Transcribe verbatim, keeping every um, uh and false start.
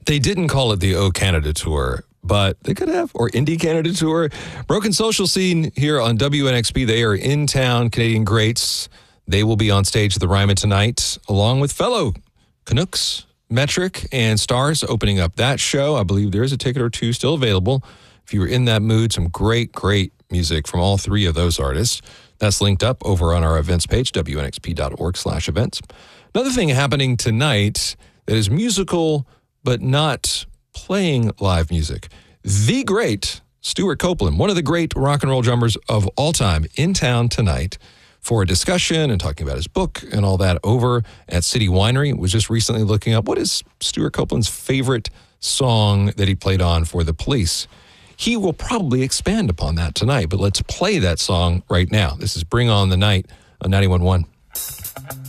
They didn't call it the O Canada Tour, but they could have, or Indie Canada Tour. Broken Social Scene here on W N X P. They are in town, Canadian greats. They will be on stage at the Ryman tonight, along with fellow Canucks, Metric, and Stars, opening up that show. I believe there is a ticket or two still available. If you were in that mood, some great, great music from all three of those artists. That's linked up over on our events page, W N X P dot org slash events. Another thing happening tonight that is musical, but not playing live music. The great Stewart Copeland, one of the great rock and roll drummers of all time, in town tonight for a discussion and talking about his book and all that over at City Winery. Was just recently looking up what is Stewart Copeland's favorite song that he played on for The Police. He will probably expand upon that tonight, but let's play that song right now. This is Bring On the Night on ninety-one point one.